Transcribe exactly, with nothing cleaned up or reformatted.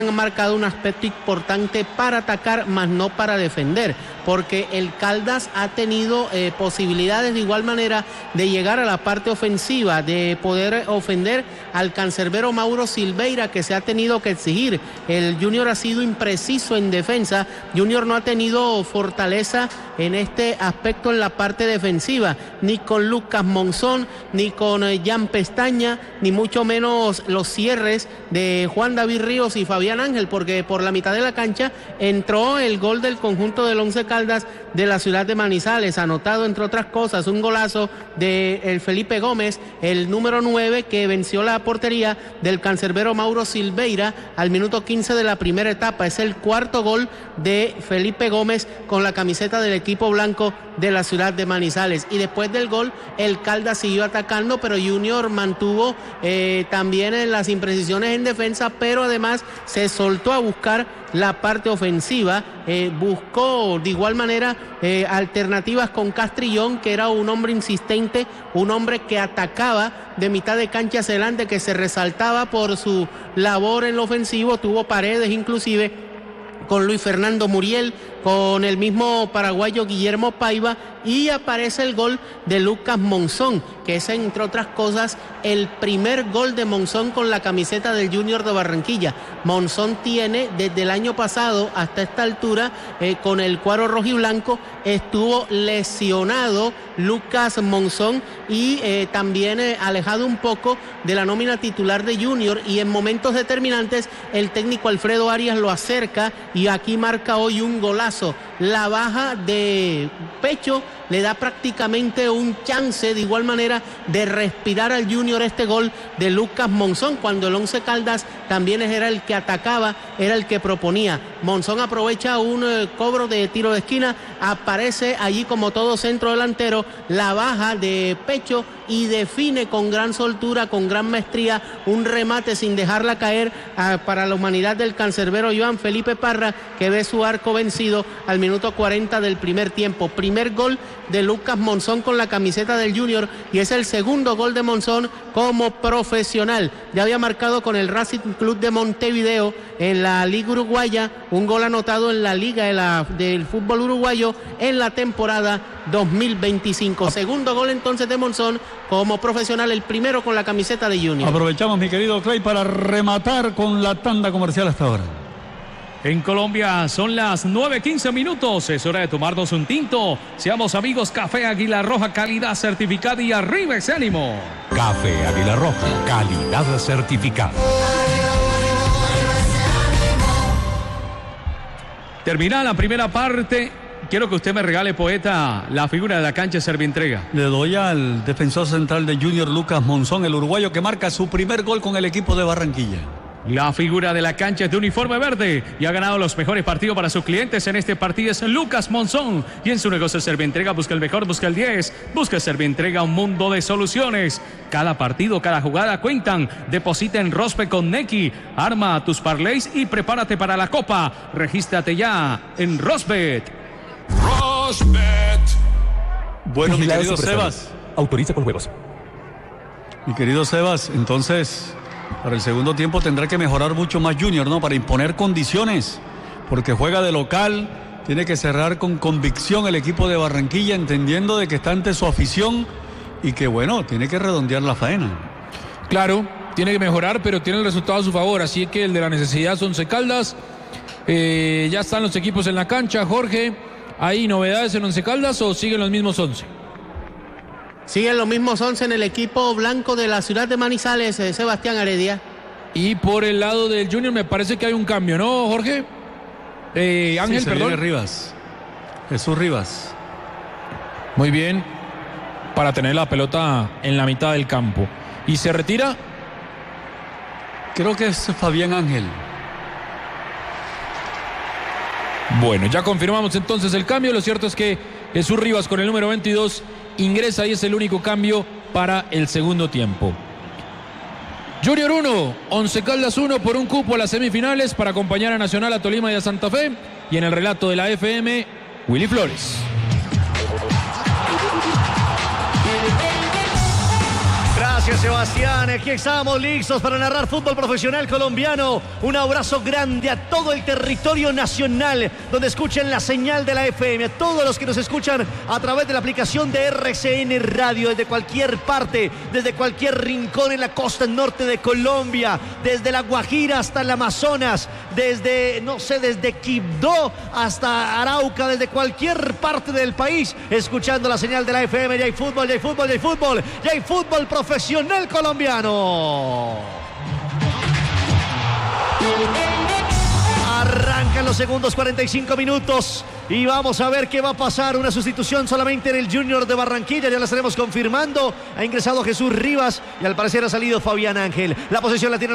han marcado un aspecto importante para atacar, más no para defender, porque el Caldas ha tenido eh, posibilidades de igual manera de llegar a la parte ofensiva, de poder ofender al cancerbero Mauro Silveira, que se ha tenido que exigir. El Junior ha sido impreciso en defensa, Junior no ha tenido fortaleza en este aspecto en la parte defensiva, ni con Lucas Monzón, ni con eh, Jan Pestaña, ni mucho menos los cierres de Juan David Ríos y Fabián Ángel, porque por la mitad de la cancha entró el gol del conjunto del Once Caldas de la ciudad de Manizales, anotado entre otras cosas un golazo de el Felipe Gómez, el número nueve, que venció la portería del cancerbero Mauro Silveira al minuto quince de la primera etapa. Es el cuarto gol de Felipe Gómez con la camiseta del equipo blanco de la ciudad de Manizales, y después del gol el Caldas siguió atacando, pero Junior mantuvo eh, también en las imprecisiones en defensa, pero además se soltó a buscar la parte ofensiva, eh, buscó de igual manera eh, alternativas con Castrillón, que era un hombre insistente, un hombre que atacaba de mitad de cancha hacia adelante, que se resaltaba por su labor en lo ofensivo, tuvo Paredes inclusive con Luis Fernando Muriel, con el mismo paraguayo Guillermo Paiva, y aparece el gol de Lucas Monzón, que es entre otras cosas el primer gol de Monzón con la camiseta del Junior de Barranquilla. Monzón tiene desde el año pasado hasta esta altura eh, con el cuadro rojiblanco, estuvo lesionado Lucas Monzón y eh, también eh, alejado un poco de la nómina titular de Junior, y en momentos determinantes el técnico Alfredo Arias lo acerca y aquí marca hoy un golazo. La baja de pecho le da prácticamente un chance de igual manera de respirar al Junior este gol de Lucas Monzón, cuando el Once Caldas también era el que atacaba, era el que proponía. Monzón aprovecha un eh, cobro de tiro de esquina, aparece allí como todo centro delantero, la baja de pecho y define con gran soltura, con gran maestría, un remate sin dejarla caer a, para la humanidad del cancerbero Joan Felipe Parra, que ve su arco vencido al minuto cuarenta del primer tiempo. Primer gol de Lucas Monzón con la camiseta del Junior, y es el segundo gol de Monzón como profesional. Ya había marcado con el Racing Club de Montevideo en la Liga Uruguaya, un gol anotado en la Liga de la, del fútbol uruguayo en la temporada dos mil veinticinco. Segundo gol entonces de Monzón como profesional, el primero con la camiseta de Junior. Aprovechamos, mi querido Clay, para rematar con la tanda comercial hasta ahora. En Colombia son las nueve quince minutos, es hora de tomarnos un tinto. Seamos amigos, Café Águila Roja, calidad certificada, y arriba ese ánimo. Café Águila Roja, calidad certificada. Termina la primera parte. Quiero que usted me regale, poeta, la figura de la cancha de Servientrega. Le doy al defensor central de Junior, Lucas Monzón, el uruguayo, que marca su primer gol con el equipo de Barranquilla. La figura de la cancha es de uniforme verde y ha ganado los mejores partidos para sus clientes. En este partido es Lucas Monzón, y en su negocio Servientrega busca el mejor, busca el diez, busca Servientrega, un mundo de soluciones. Cada partido, cada jugada cuentan. Deposita en Rospe con Neki, arma tus parlays y prepárate para la Copa. Regístrate ya en Rosbet. Rosbet. Bueno, mi querido Sebas. Autoriza con juegos. Mi querido Sebas, entonces, para el segundo tiempo tendrá que mejorar mucho más Junior, ¿no? Para imponer condiciones, porque juega de local, tiene que cerrar con convicción el equipo de Barranquilla, entendiendo de que está ante su afición y que, bueno, tiene que redondear la faena. Claro, tiene que mejorar, pero tiene el resultado a su favor, así que el de la necesidad es Once Caldas. Eh, ya están los equipos en la cancha, Jorge. ¿Hay novedades en Once Caldas o siguen los mismos once? Siguen los mismos once en el equipo blanco de la ciudad de Manizales, eh, Sebastián Heredia. Y por el lado del Junior me parece que hay un cambio, ¿no, Jorge? Eh, Ángel, sí, se perdón. viene Rivas. Jesús Rivas. Muy bien. Para tener la pelota en la mitad del campo. ¿Y se retira? Creo que es Fabián Ángel. Bueno, ya confirmamos entonces el cambio. Lo cierto es que Jesús Rivas con el número veintidós ingresa y es el único cambio para el segundo tiempo. Junior uno, Once Caldas uno por un cupo a las semifinales para acompañar a Nacional, a Tolima y a Santa Fe. Y en el relato de la F M, Willy Flores. Gracias. Gracias, Sebastián. Aquí estamos listos para narrar fútbol profesional colombiano. Un abrazo grande a todo el territorio nacional donde escuchen la señal de la F M. A todos los que nos escuchan a través de la aplicación de R C N Radio desde cualquier parte, desde cualquier rincón en la costa norte de Colombia, desde La Guajira hasta el Amazonas, desde, no sé, desde Quibdó hasta Arauca, desde cualquier parte del país, escuchando la señal de la F M. Ya hay fútbol, ya hay fútbol, ya hay fútbol, ya hay fútbol profesional colombiano. Arrancan los segundos cuarenta y cinco minutos y vamos a ver qué va a pasar. Una sustitución solamente en el Junior de Barranquilla, ya la estaremos confirmando. Ha ingresado Jesús Rivas y al parecer ha salido Fabián Ángel. La posesión la tiene